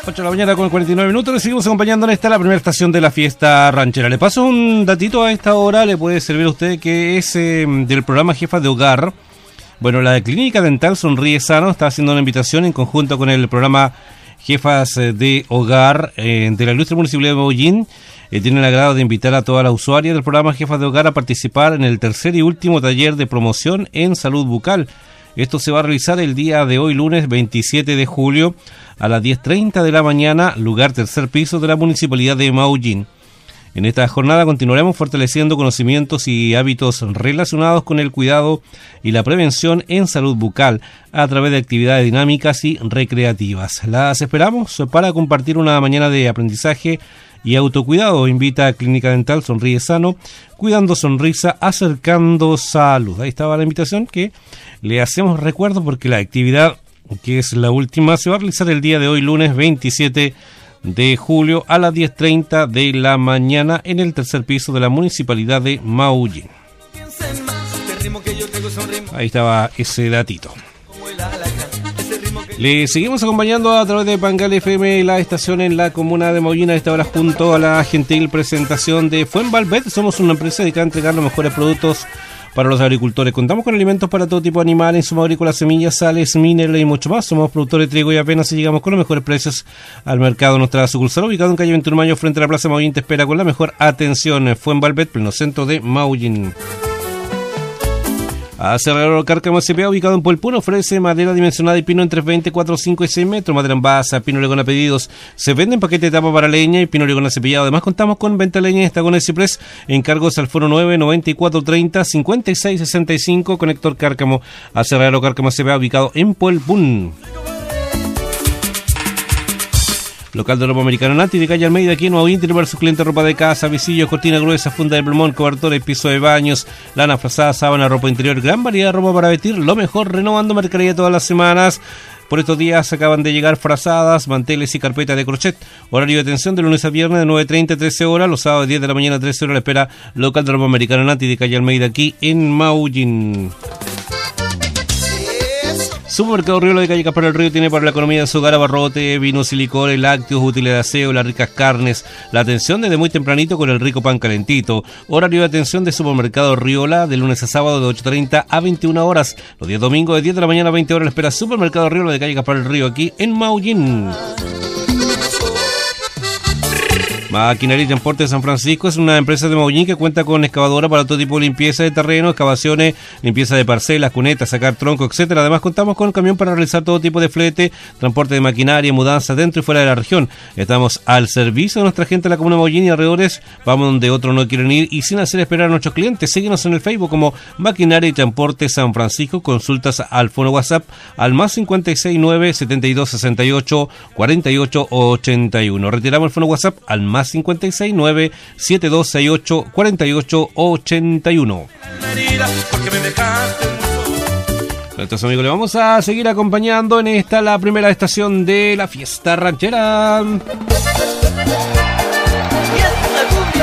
8 de la mañana con 49 minutos. Le seguimos acompañando en esta, la primera estación de la fiesta ranchera. Le paso un datito a esta hora, le puede servir a usted, que es del programa Jefas de Hogar. Bueno, la Clínica Dental Sonríe Sano está haciendo una invitación en conjunto con el programa Jefas de Hogar de la Ilustre Municipalidad de Maullín. Tiene el agrado de invitar a todas las usuarias del programa Jefas de Hogar a participar en el tercer y último taller de promoción en salud bucal. Esto se va a realizar el día de hoy, lunes 27 de julio, a las 10:30 de la mañana, lugar tercer piso de la Municipalidad de Maullín. En esta jornada continuaremos fortaleciendo conocimientos y hábitos relacionados con el cuidado y la prevención en salud bucal a través de actividades dinámicas y recreativas. Las esperamos para compartir una mañana de aprendizaje y autocuidado. Invita a Clínica Dental Sonríe Sano, cuidando sonrisa, acercando salud. Ahí estaba la invitación que le hacemos recuerdo, porque la actividad, que es la última, se va a realizar el día de hoy, lunes 27 de julio, a las 10:30 de la mañana, en el tercer piso de la Municipalidad de Maullín. Ahí estaba ese datito. Le seguimos acompañando a través de Pangal FM, la estación en la comuna de Maullín, a esta hora junto a la gentil presentación de Fuenvalvet. Somos una empresa dedicada a entregar los mejores productos para los agricultores. Contamos con alimentos para todo tipo de animales, insumos agrícolas, semillas, sales, minerales y mucho más. Somos productores de trigo y apenas llegamos con los mejores precios al mercado. Nuestra sucursal, ubicada en calle 21 de Mayo, frente a la Plaza Maullín, te espera con la mejor atención. Fuenvalvet, pleno centro de Maullín. Aserradero Cárcamo S.p.A., ubicado en Puelpún, ofrece madera dimensionada y pino en 320, 4, 5 y 6 metros, madera en basa, pino oregón a pedidos. Se venden paquetes de tapa para leña y pino oregón cepillado. Además, contamos con venta de leña en estacones ciprés, encargos al foro 9 94 30 56 65, Conector Cárcamo. Aserradero Cárcamo S.p.A., ubicado en Puelpún. Local de ropa americana Nati de calle Almeida, aquí en Maullín, tiene para sus clientes ropa de casa, visillos, cortina gruesa, funda de plumón, cobertores, piso de baños, lana frazada, sábana, ropa interior, gran variedad de ropa para vestir, lo mejor, renovando mercadería todas las semanas. Por estos días acaban de llegar frazadas, manteles y carpetas de crochet. Horario de atención de lunes a viernes de 9:30 a 13 horas, los sábados de 10 de la mañana a 13 horas. La espera local de ropa americana Nati de calle Almeida, aquí en Maullín. Supermercado Riola de calle Caspar del Río tiene para la economía de su hogar abarrote, vinos y licores, lácteos, útiles de aseo, las ricas carnes. La atención desde muy tempranito con el rico pan calentito. Horario de atención de Supermercado Riola de lunes a sábado de 8:30 a 21 horas. Los días domingos de 10 de la mañana a 20 horas. La espera Supermercado Riola de calle Caspar del Río, aquí en Maullín. Maquinaria y Transporte de San Francisco es una empresa de Maullín que cuenta con excavadora para todo tipo de limpieza de terreno, excavaciones, limpieza de parcelas, cunetas, sacar tronco, etcétera. Además, contamos con un camión para realizar todo tipo de flete, transporte de maquinaria, mudanza dentro y fuera de la región. Estamos al servicio de nuestra gente de la comuna de Maullín y alrededores. Vamos donde otros no quieren ir y sin hacer esperar a nuestros clientes. Síguenos en el Facebook como Maquinaria y Transporte San Francisco. Consultas al fono WhatsApp al más 569 72 68 48 81. Retiramos el fono WhatsApp al más 569 7268 48 81. Nuestros amigos, le vamos a seguir acompañando en esta, la primera estación de la fiesta ranchera.